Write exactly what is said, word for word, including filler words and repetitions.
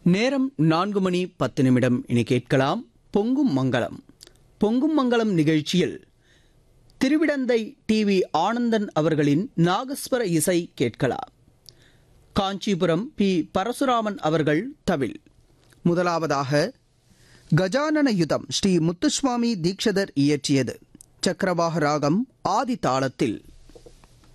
நேரம் நான்கு மணி பத்து நிமிடம். இனி கேட்கலாம் பொங்கும் மங்களம். பொங்கும் மங்களம் நிகழ்ச்சியில் திருவிடந்தை டி வி ஆனந்தன் அவர்களின் நாகஸ்வர இசை கேட்கலாம். காஞ்சிபுரம் பி பரசுராமன் அவர்கள் தவில். முதலாவதாக கஜானன யுதம் ஸ்ரீ முத்துசுவாமி தீக்ஷதர் இயற்றியது. சக்கரவாக ராகம் ஆதி தாளத்தில்.